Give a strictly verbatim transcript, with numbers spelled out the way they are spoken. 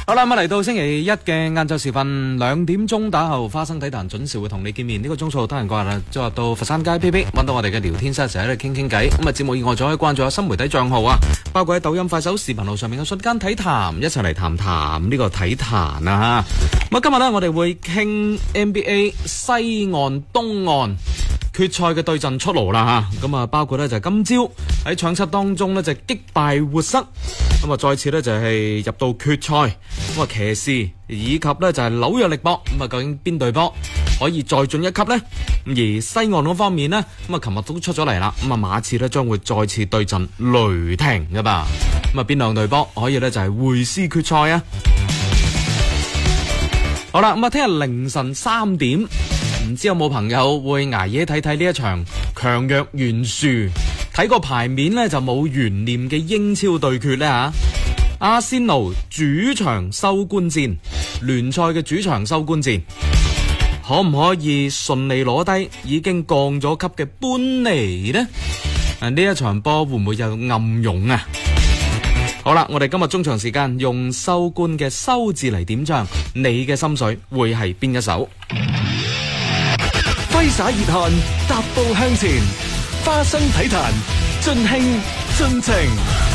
好啦，咁嚟到星期一嘅晏晝時分兩點鐘打後，花生體壇準時會同你見面。呢、這個鐘數得閒過日啦，再入到佛山街 P P， 揾到我哋嘅聊天室，成日喺度傾傾偈。咁啊，節目以外仲可以關注下新媒體賬號啊，包括喺抖音、快手、視頻號上面嘅瞬間體壇，一齊嚟談談呢個體壇啊！咁啊，今日呢，我哋會傾 N B A 西岸、東岸決賽嘅對陣出爐啦吓，咁啊包括呢就係今朝喺搶七當中呢就擊敗活塞，咁啊再次呢就係入到決賽，咁啊騎士以及呢就係紐約力搏，咁啊究竟邊隊波可以再進一級呢？而西岸嗰方面呢，咁啊琴日都出咗嚟啦，咁啊馬刺呢將會再次對陣雷霆噶吧，咁啊邊兩隊波可以呢就係會師決賽啊！好啦，咁啊聽日凌晨三點。唔知有冇朋友會捱夜睇睇呢一場強弱懸殊，睇個牌面呢就冇懸念嘅英超對決呢吓。阿仙奴主場收官戰，聯賽嘅主場收官戰，可唔可以順利攞低已經降咗級嘅般尼呢？啊，呢一場波會唔會有暗湧啊？好啦，我哋今日中場時間用收官嘅收字嚟點將，你嘅心水會係邊一首？ 揮灑熱汗，踏步向前，花生體壇，盡興盡情。